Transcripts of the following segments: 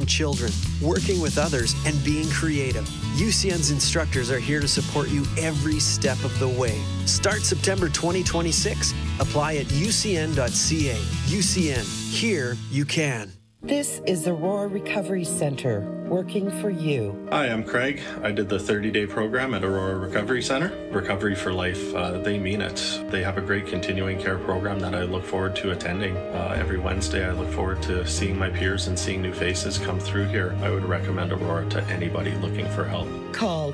around children, working with others, and being creative. UCN's instructors are here to support you every step of the way. Start September 2026. Apply at ucn.ca. UCN. Here you can. This is Aurora Recovery Center, working for you. Hi, I'm Craig. I did the 30-day program at Aurora Recovery Center. Recovery for life, they mean it. They have a great continuing care program that I look forward to attending. Every Wednesday, I look forward to seeing my peers and seeing new faces come through here. I would recommend Aurora to anybody looking for help. Call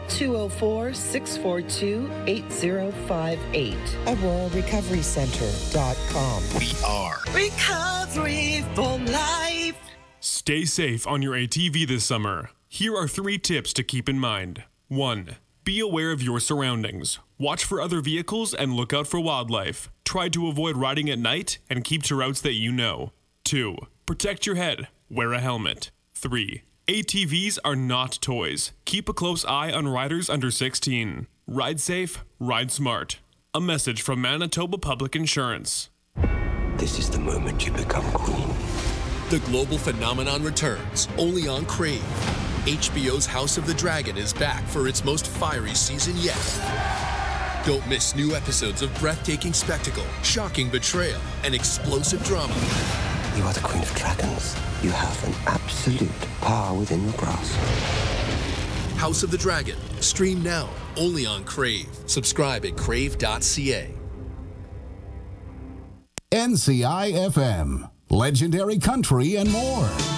204-642-8058. AuroraRecoveryCenter.com. We are Recovery for Life. Stay safe on your ATV this summer. Here are 3 tips to keep in mind. 1. Be aware of your surroundings. Watch for other vehicles and look out for wildlife. Try to avoid riding at night and keep to routes that you know. 2. Protect your head. Wear a helmet. 3. ATVs are not toys. Keep a close eye on riders under 16. Ride safe, ride smart. A message from Manitoba Public Insurance. This is the moment you become queen. The global phenomenon returns, only on Crave. HBO's House of the Dragon is back for its most fiery season yet. Don't miss new episodes of breathtaking spectacle, shocking betrayal, and explosive drama. You are the queen of dragons. You have an absolute power within your grasp. House of the Dragon. Stream now, only on Crave. Subscribe at crave.ca. NCI FM, legendary country and more.